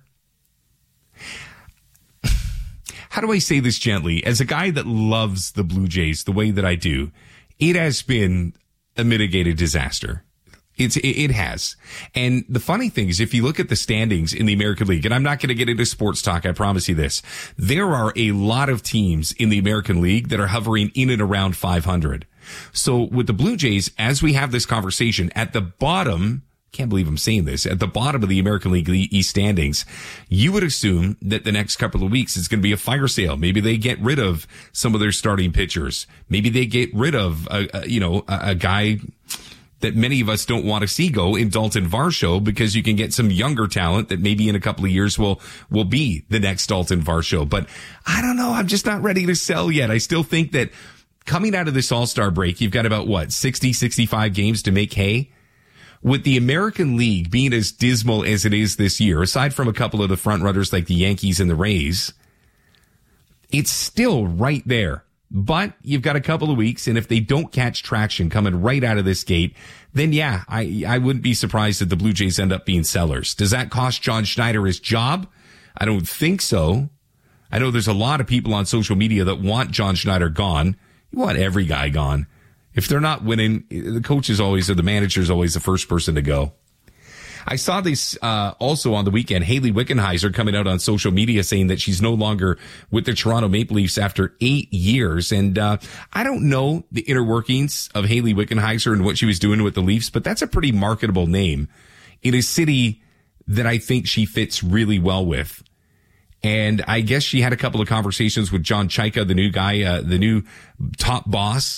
S2: How do I say this gently? As a guy that loves the Blue Jays the way that I do, it has been a mitigated disaster. It has. And the funny thing is, if you look at the standings in the American League, and I'm not going to get into sports talk, I promise you this, there are a lot of teams in the American League that are hovering in and around 500. So with the Blue Jays, as we have this conversation, at the bottom, can't believe I'm saying this, at the bottom of the American League East standings, you would assume that the next couple of weeks is going to be a fire sale. Maybe they get rid of some of their starting pitchers. Maybe they get rid of a guy that many of us don't want to see go in Dalton Varsho, because you can get some younger talent that maybe in a couple of years will be the next Dalton Varsho. But I don't know. I'm just not ready to sell yet. I still think that coming out of this All-Star break, you've got about 60, 65 games to make hay. With the American League being as dismal as it is this year, aside from a couple of the front runners like the Yankees and the Rays, it's still right there. But you've got a couple of weeks, and if they don't catch traction coming right out of this gate, then I wouldn't be surprised if the Blue Jays end up being sellers. Does that cost John Schneider his job? I don't think so. I know there's a lot of people on social media that want John Schneider gone. You want every guy gone. If they're not winning, the coach is always, or the manager is always the first person to go. I saw this also on the weekend. Hayley Wickenheiser coming out on social media saying that she's no longer with the Toronto Maple Leafs after 8 years. And I don't know the inner workings of Hayley Wickenheiser and what she was doing with the Leafs, but that's a pretty marketable name in a city that I think she fits really well with. And I guess she had a couple of conversations with John Chaika, the new guy, the new top boss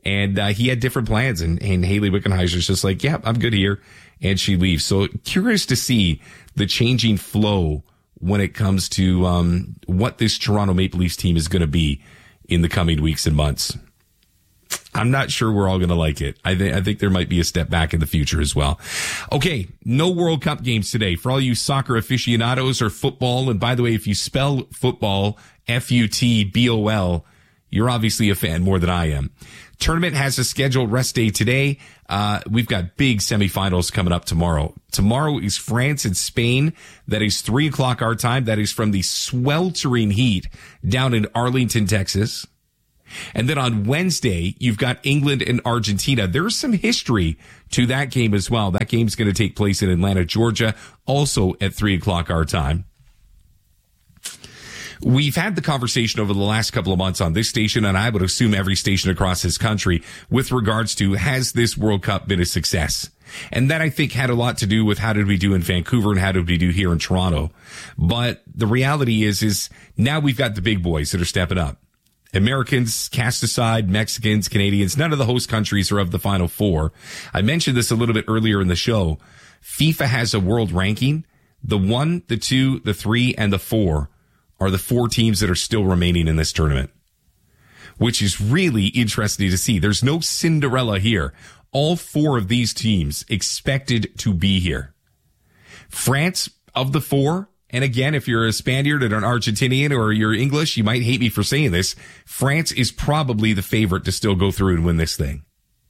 S2: And he had different plans, and Haley Wickenheiser's just like, yeah, I'm good here. And she leaves. So curious to see the changing flow when it comes to what this Toronto Maple Leafs team is going to be in the coming weeks and months. I'm not sure we're all going to like it. I think there might be a step back in the future as well. Okay, no World Cup games today. For all you soccer aficionados or football, and by the way, if you spell football, F-U-T-B-O-L, you're obviously a fan more than I am. Tournament has a scheduled rest day today. We've got big semifinals coming up tomorrow. Tomorrow is France and Spain. That is 3:00 our time. That is from the sweltering heat down in Arlington, Texas. And then on Wednesday, you've got England and Argentina. There's some history to that game as well. That game's going to take place in Atlanta, Georgia, also at 3:00 our time. We've had the conversation over the last couple of months on this station, and I would assume every station across this country, with regards to, has this World Cup been a success? And that, I think, had a lot to do with how did we do in Vancouver and how did we do here in Toronto. But the reality is now we've got the big boys that are stepping up. Americans cast aside, Mexicans, Canadians, none of the host countries are of the Final Four. I mentioned this a little bit earlier in the show. FIFA has a world ranking. The 1, the 2, the 3, and the 4 are the 4 teams that are still remaining in this tournament, which is really interesting to see. There's no Cinderella here. All 4 of these teams expected to be here. France, of the 4, and again, if you're a Spaniard and an Argentinian or you're English, you might hate me for saying this, France is probably the favorite to still go through and win this thing.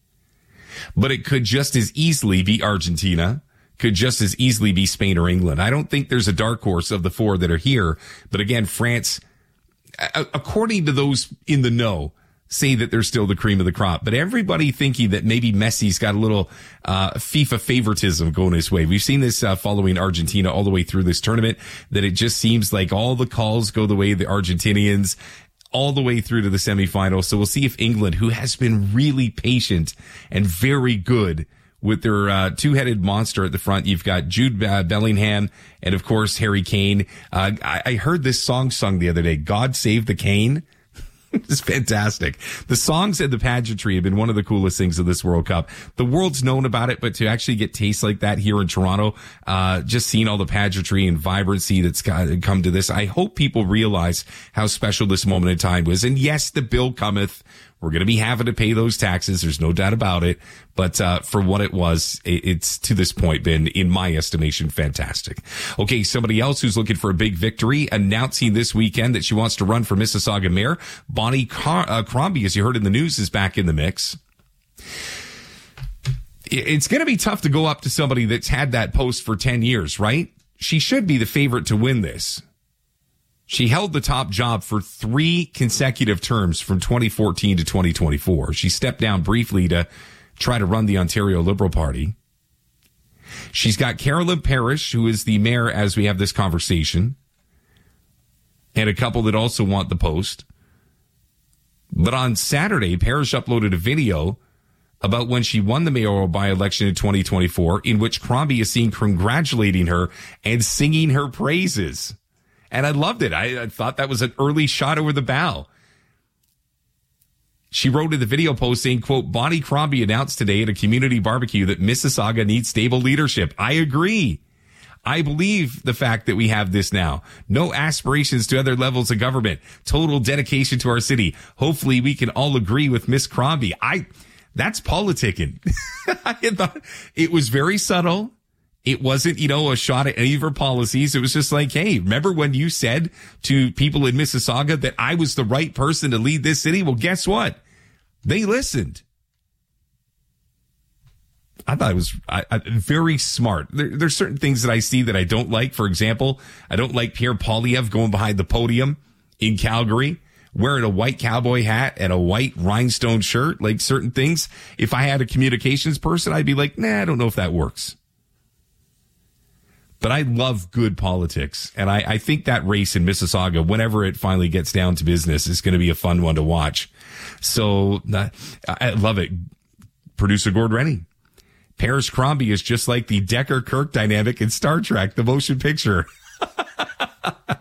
S2: But it could just as easily be Argentina, could just as easily be Spain or England. I don't think there's a dark horse of the 4 that are here. But again, France, according to those in the know, say that they're still the cream of the crop. But everybody thinking that maybe Messi's got a little FIFA favoritism going his way. We've seen this following Argentina all the way through this tournament, that it just seems like all the calls go the way of the Argentinians all the way through to the semifinals. So we'll see if England, who has been really patient and very good with their two-headed monster at the front. You've got Jude Bellingham and, of course, Harry Kane. I heard this song sung the other day, God Save the Kane. It's fantastic. The songs and the pageantry have been one of the coolest things of this World Cup. The world's known about it, but to actually get tastes like that here in Toronto, just seeing all the pageantry and vibrancy that's come to this, I hope people realize how special this moment in time was. And yes, the bill cometh. We're going to be having to pay those taxes. There's no doubt about it. But for what it was, it's to this point been, in my estimation, fantastic. Okay, somebody else who's looking for a big victory, announcing this weekend that she wants to run for Mississauga Mayor. Bonnie Crombie, as you heard in the news, is back in the mix. It's going to be tough to go up to somebody that's had that post for 10 years, right? She should be the favorite to win this. She held the top job for 3 consecutive terms from 2014 to 2024. She stepped down briefly to try to run the Ontario Liberal Party. She's got Carolyn Parrish, who is the mayor as we have this conversation, and a couple that also want the post. But on Saturday, Parrish uploaded a video about when she won the mayoral by-election in 2024, in which Crombie is seen congratulating her and singing her praises. And I loved it. I thought that was an early shot over the bow. She wrote in the video post saying, quote, Bonnie Crombie announced today at a community barbecue that Mississauga needs stable leadership. I agree. I believe the fact that we have this now. No aspirations to other levels of government. Total dedication to our city. Hopefully we can all agree with Miss Crombie. That's politicking. I thought it was very subtle. It wasn't, a shot at any of her policies. It was just like, hey, remember when you said to people in Mississauga that I was the right person to lead this city? Well, guess what? They listened. I thought it was very smart. There's certain things that I see that I don't like. For example, I don't like Pierre Poilievre going behind the podium in Calgary, wearing a white cowboy hat and a white rhinestone shirt, like certain things. If I had a communications person, I'd be like, nah, I don't know if that works. But I love good politics, and I think that race in Mississauga, whenever it finally gets down to business, is going to be a fun one to watch. So I love it. Producer Gord Rennie. Parrish Crombie is just like the Decker-Kirk dynamic in Star Trek, the motion picture.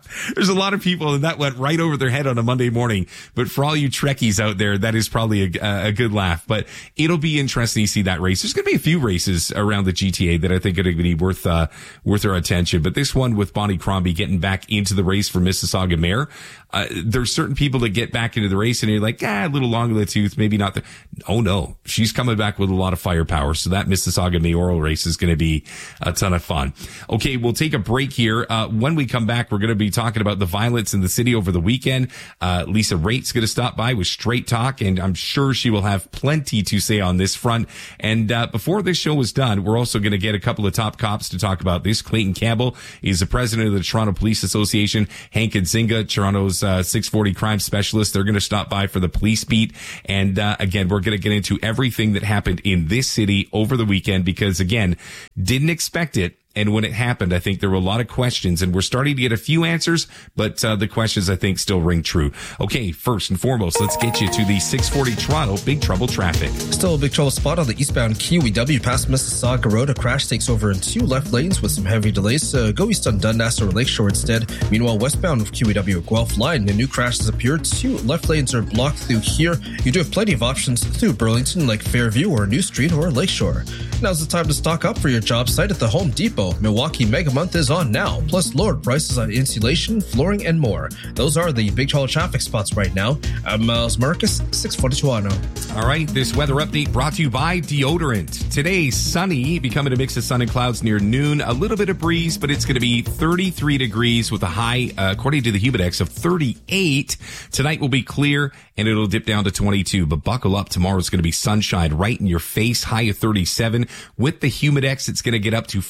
S2: There's a lot of people that went right over their head on a Monday morning. But for all you Trekkies out there, that is probably a good laugh. But it'll be interesting to see that race. There's going to be a few races around the GTA that I think are going to be worth our attention. But this one with Bonnie Crombie getting back into the race for Mississauga Mayor, there's certain people that get back into the race and you're like, a little long in the tooth, maybe not. Oh no, she's coming back with a lot of firepower. So that Mississauga mayoral race is going to be a ton of fun. Okay, we'll take a break here. When we come back, we're going to be talking about the violence in the city over the weekend. Lisa Rait's going to stop by with Straight Talk, and I'm sure she will have plenty to say on this front. And before this show is done, we're also going to get a couple of top cops to talk about this. Clayton Campbell is the president of the Toronto Police Association. Hank Nzinga, Toronto's 640 crime specialist. They're going to stop by for the police beat. And again, we're going to get into everything that happened in this city over the weekend because, again, didn't expect it. And when it happened, I think there were a lot of questions, and we're starting to get a few answers, but the questions, I think, still ring true. Okay, first and foremost, let's get you to the 640 Toronto Big Trouble traffic.
S12: Still a big trouble spot on the eastbound QEW past Mississauga Road. A crash takes over in 2 left lanes with some heavy delays. Go east on Dundas or Lakeshore instead. Meanwhile, westbound of QEW Guelph Line, a new crash has appeared. 2 left lanes are blocked through here. You do have plenty of options through Burlington, like Fairview or New Street or Lakeshore. Now's the time to stock up for your job site at the Home Depot. Milwaukee Mega Month is on now, plus lowered prices on insulation, flooring, and more. Those are the big trouble traffic spots right now. I'm Miles Marcus, 640 Toronto.
S2: All right, this weather update brought to you by Deodorant. Today, sunny, becoming a mix of sun and clouds near noon. A little bit of breeze, but it's going to be 33 degrees with a high, according to the Humidex, of 38. Tonight will be clear, and it'll dip down to 22. But buckle up, tomorrow's going to be sunshine right in your face, high of 37. With the Humidex, it's going to get up to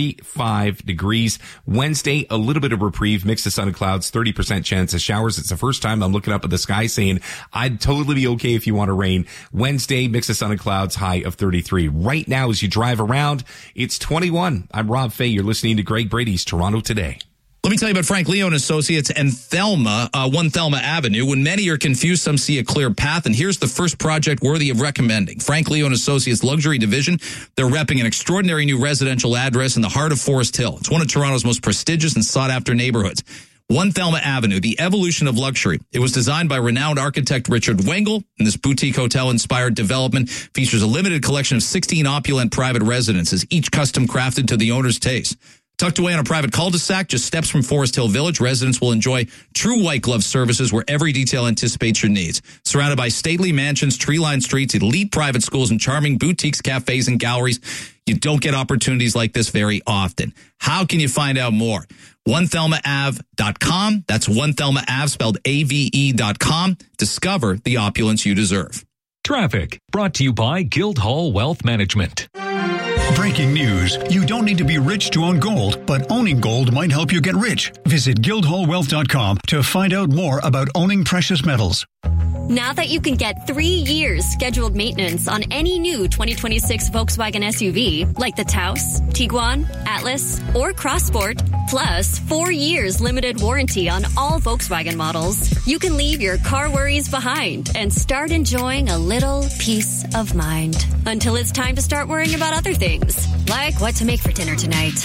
S2: 45 degrees. Wednesday, a little bit of reprieve, mix of sun and clouds, 30% chance of showers. It's the first time I'm looking up at the sky saying I'd totally be okay if you want to rain. Wednesday, mix of sun and clouds, high of 33. Right now, as you drive around, it's 21. I'm Rob Fay. You're listening to Greg Brady's Toronto Today.
S7: Let me tell you about Frank Leo and Associates and Thelma, 1 Thelma Avenue. When many are confused, some see a clear path, and here's the first project worthy of recommending. Frank Leo and Associates Luxury Division. They're repping an extraordinary new residential address in the heart of Forest Hill. It's one of Toronto's most prestigious and sought-after neighborhoods. 1 Thelma Avenue, the evolution of luxury. It was designed by renowned architect Richard Wengel, and this boutique hotel-inspired development features a limited collection of 16 opulent private residences, each custom crafted to the owner's taste. Tucked away on a private cul-de-sac, just steps from Forest Hill Village, residents will enjoy true white glove services where every detail anticipates your needs. Surrounded by stately mansions, tree-lined streets, elite private schools, and charming boutiques, cafes, and galleries, you don't get opportunities like this very often. How can you find out more? 1thelmaave.com. That's 1thelmaave, spelled AVE.com. Discover the opulence you deserve.
S15: Traffic brought to you by Guildhall Wealth Management. Breaking news. You don't need to be rich to own gold, but owning gold might help you get rich. Visit guildhallwealth.com to find out more about owning precious metals.
S18: Now that you can get 3 years scheduled maintenance on any new 2026 Volkswagen SUV, like the Taos, Tiguan, Atlas, or Crossport, plus 4 years limited warranty on all Volkswagen models, you can leave your car worries behind and start enjoying a little peace of mind. Until it's time to start worrying about other things, like what to make for dinner tonight.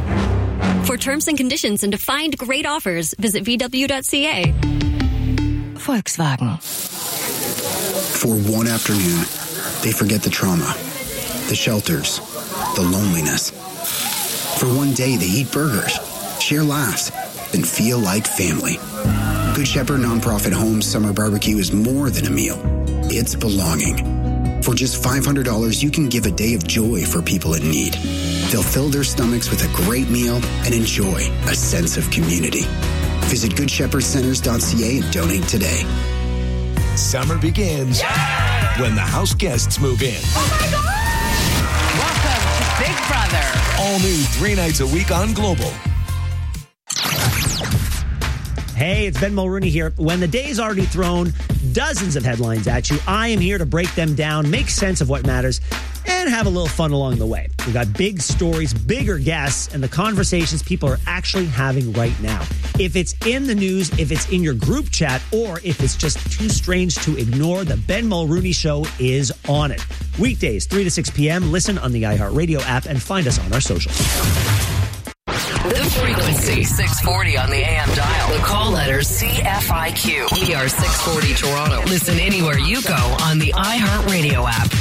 S18: For terms and conditions and to find great offers, visit VW.ca. Volkswagen.
S8: For one afternoon, they forget the trauma, the shelters, the loneliness. For one day, they eat burgers, share laughs, and feel like family. Good Shepherd Nonprofit Homes Summer Barbecue is more than a meal. It's belonging. For just $500, you can give a day of joy for people in need. They'll fill their stomachs with a great meal and enjoy a sense of community. Visit GoodShepherdCenters.ca and donate today.
S21: Summer begins when the house guests move in.
S9: Oh my God! Welcome to Big Brother.
S21: All new 3 nights a week on Global.
S23: Hey, it's Ben Mulrooney here. When the day's already thrown dozens of headlines at you, I am here to break them down, make sense of what matters, and have a little fun along the way. We've got big stories, bigger guests, and the conversations people are actually having right now. If it's in the news, if it's in your group chat, or if it's just too strange to ignore, the Ben Mulrooney Show is on it. Weekdays, 3 to 6 p.m. Listen on the iHeartRadio app and find us on our socials.
S9: The frequency 640 on the AM dial. The call letters CFIQ. We are 640 Toronto. Listen anywhere you go on the iHeartRadio app.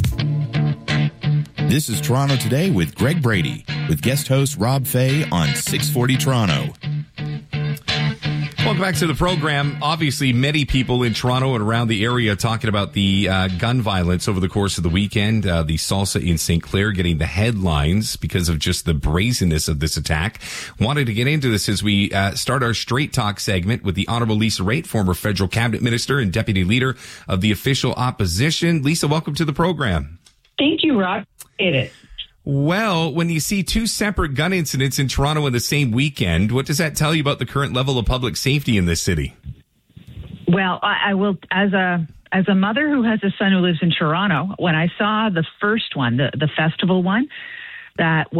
S11: This is Toronto Today with Greg Brady, with guest host Rob Fay on 640 Toronto.
S2: Welcome back to the program. Obviously, many people in Toronto and around the area talking about the gun violence over the course of the weekend. The Salsa in St. Clair getting the headlines because of just the brazenness of this attack. Wanted to get into this as we start our Straight Talk segment with the Honorable Lisa Raitt, former federal cabinet minister and deputy leader of the official opposition. Lisa, welcome to the program.
S10: Thank you, Rob. It is.
S2: Well, when you see two separate gun incidents in Toronto in the same weekend, what does that tell you about the current level of public safety in this city?
S10: Well, I will, as a mother who has a son who lives in Toronto, when I saw the first one, the festival one, that